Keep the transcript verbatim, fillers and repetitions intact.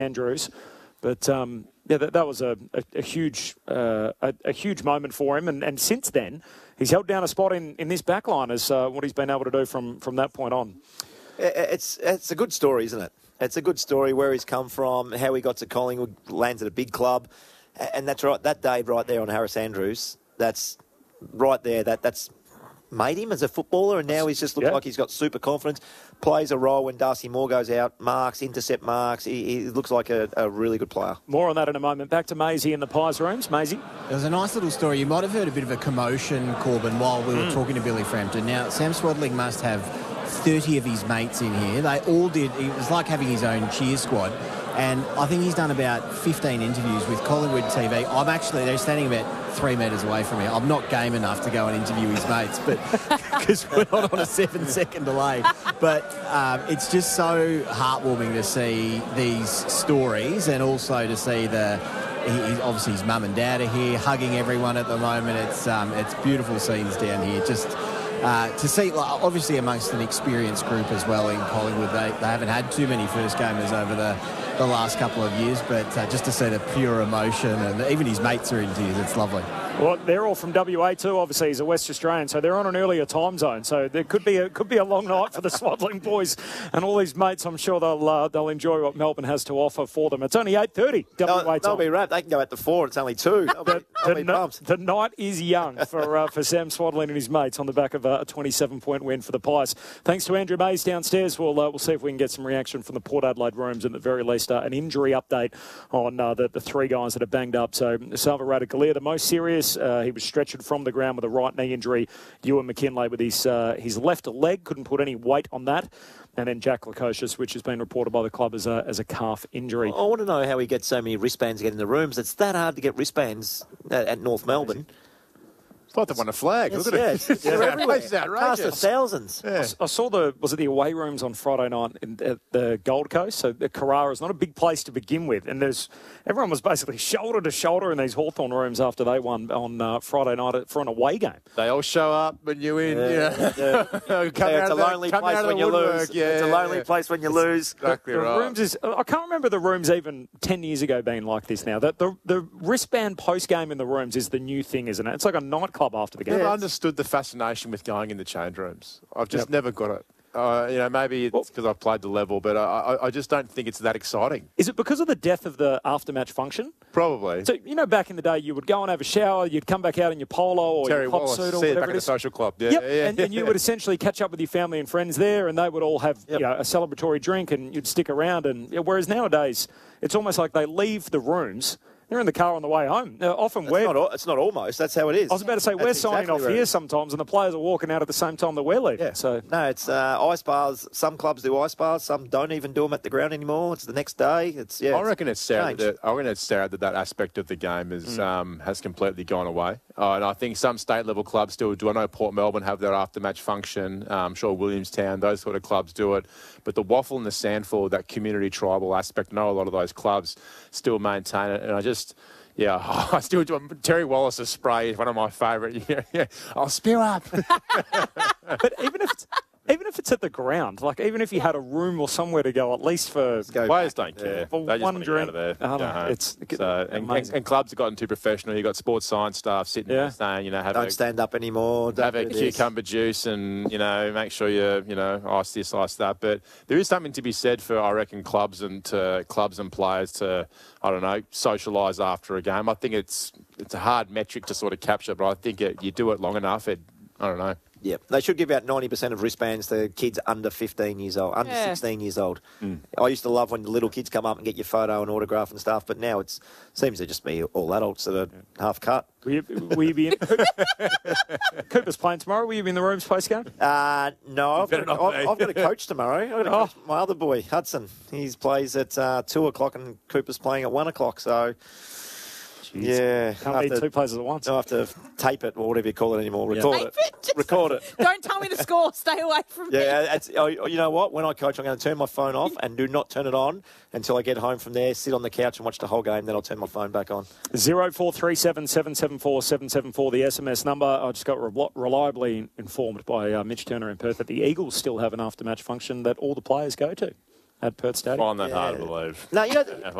Andrews. But um, yeah, that, that was a, a, a huge uh, a, a huge moment for him. And, and since then, he's held down a spot in, in this back line as uh, what he's been able to do from, from that point on. It's, it's a good story, isn't it? It's a good story where he's come from, how he got to Collingwood, lands at a big club. And that's right, that day right there on Harris Andrews, that's right there, that that's made him as a footballer, and now he's just looked yeah. like he's got super confidence, plays a role when Darcy Moore goes out, marks, intercept marks. He, he looks like a, a really good player. More on that in a moment. Back to Maisie in the Pies rooms. Maisie? There was a nice little story. You might have heard a bit of a commotion, Corbin, while we were mm. talking to Billy Frampton. Now, Sam Swaddling must have thirty of his mates in here. They all did. It was like having his own cheer squad. And I think he's done about fifteen interviews with Collingwood T V. I'm actually, they're standing about three metres away from me. I'm not game enough to go and interview his mates, but because we're not on a seven-second delay. But um, it's just so heartwarming to see these stories, and also to see the, he, obviously his mum and dad are here hugging everyone at the moment. It's um, it's beautiful scenes down here. Just uh, to see, like, obviously amongst an experienced group as well in Collingwood, they, they haven't had too many first gamers over the the last couple of years, but uh, just to see the pure emotion, and even his mates are in tears. It's lovely. Well, they're all from W A too. Obviously, he's a West Australian, so they're on an earlier time zone. So there could be a could be a long night for the Swaddling boys and all these mates. I'm sure they'll uh, they'll enjoy what Melbourne has to offer for them. It's only eight thirty. W A they'll, time. They'll be wrapped. They can go out to four. It's only two. They'll be, they'll the, be pumped. The night is young for uh, for Sam Swaddling and his mates on the back of a twenty-seven point win for the Pies. Thanks to Andrew Mays downstairs. We'll uh, we'll see if we can get some reaction from the Port Adelaide rooms, and at the very least uh, an injury update on uh, the, the three guys that are banged up. So Salva Radicale, the most serious. Uh, he was stretched from the ground with a right knee injury. Ewan McKinlay with his uh, his left leg, couldn't put any weight on that. And then Jack Lukosius, which has been reported by the club as a as a calf injury. I want to know how he gets so many wristbands to get in the rooms. It's that hard to get wristbands at, at North Melbourne. I thought they won a flag. Yes, Look at yeah, it. it's, it's everywhere. It's outrageous. Past the thousands. Yeah. I saw the, was it the away rooms on Friday night in, at the Gold Coast? So the Carrara is not a big place to begin with. And there's everyone was basically shoulder to shoulder in these Hawthorn rooms after they won on uh, Friday night for an away game. They all show up when you win. Yeah, Yeah. yeah. Come Yeah, it's a out of the- lonely come place out of when the you woodwork. lose. Yeah, It's a yeah, lonely yeah. place when you lose. Exactly The right. rooms is, I can't remember the rooms even ten years ago being like this now. The, the, the wristband post-game in the rooms is the new thing, isn't it? It's like a nightclub after the game. Never understood the fascination with going in the change rooms. I've just Yep. never got it. Uh, you know, maybe it's because I've played the level, but I, I, I just don't think it's that exciting. Is it because of the death of the after-match function? Probably. So, you know, back in the day, you would go and have a shower, you'd come back out in your polo or Terry your pop Wallace, suit or see it whatever back it at the is. social club. Yeah, Yep, yeah, and, and you would essentially catch up with your family and friends there, and they would all have Yep. you know, a celebratory drink, and you'd stick around. And yeah, whereas nowadays, it's almost like they leave the rooms. They're in the car on the way home. Now, often It's we're... not, al- it's not almost. That's how it is. I was about to say, That's we're signing exactly off where it here is. sometimes, and the players are walking out at the same time that we're leaving. Yeah. So No, it's uh, ice bars. Some clubs do ice bars. Some don't even do them at the ground anymore. It's the next day. It's yeah. I reckon it's sad changed. that I reckon it's sad that that aspect of the game is um, has completely gone away. Uh, and I think some state level clubs still do. I know Port Melbourne have their after match function. Um, I'm sure Williamstown, those sort of clubs do it. But the waffle and the sandford, that community tribal aspect, I know a lot of those clubs still maintain it. And I just. Yeah, I still do. Terry Wallace's spray is one of my favourite. Yeah, yeah. I'll spew up. but even if it's, even if it's at the ground, like even if you had a room or somewhere to go, at least for go Players back. don't care. Yeah. For They just one want to get out of drink. there. I don't go know. home. It's- so, and, and, amazing. and clubs have gotten too professional. You've got sports science staff sitting Yeah. there saying, you know, have Don't a, stand up anymore. Don't have a do this. cucumber juice and, you know, make sure you, you know, ice this, ice that. But there is something to be said for, I reckon, clubs and to, clubs and players to, I don't know, socialise after a game. I think it's it's a hard metric to sort of capture, but I think it, you do it long enough, it, I don't know. Yeah, they should give out ninety percent of wristbands to kids under fifteen years old, under Yeah. sixteen years old. I used to love when the little kids come up and get your photo and autograph and stuff, but now it seems to just be all adults that are half cut. Will you, will you be in? Cooper's playing tomorrow. Will you be in the rooms post game? Uh, no, I've better got, not I've, be. I've got a coach tomorrow. I've got to Oh. coach my other boy, Hudson. He plays at uh, two o'clock and Cooper's playing at one o'clock, so... Yeah, Can't I be have to- two places at once. I have to tape it or whatever you call it anymore. Record Tape it. it, just- Record it. Don't tell me the score. Stay away from me. Yeah, it's, oh, you know what? When I coach, I'm going to turn my phone off and do not turn it on until I get home from there, sit on the couch and watch the whole game, then I'll turn my phone back on. Zero four three seven seven seven four seven seven four, the S M S number. I just got re- reliably informed by uh, Mitch Turner in Perth that the Eagles still have an after-match function that all the players go to. at Perth Stadium. Find that Yeah. hard to believe. No, you know.